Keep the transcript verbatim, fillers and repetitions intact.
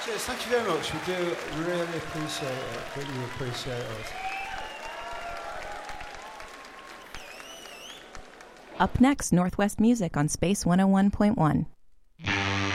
Cheers, thank you very much. We do really appreciate it. Really appreciate it. Up next, Northwest Music on Space one oh one point one.